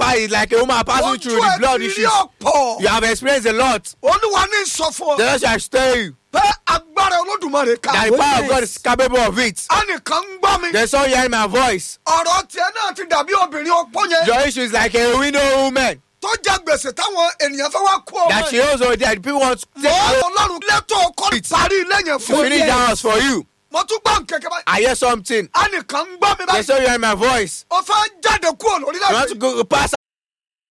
power is like a woman passing through the blood issues. You have experienced a lot. The Lord shall stay you. That the power of God is capable of it. There's someone hearing my voice. Your issue is like a widow woman. That she owes already. People want to take it. To finish the house for you. I hear something. There's someone hearing my voice. You want to go pass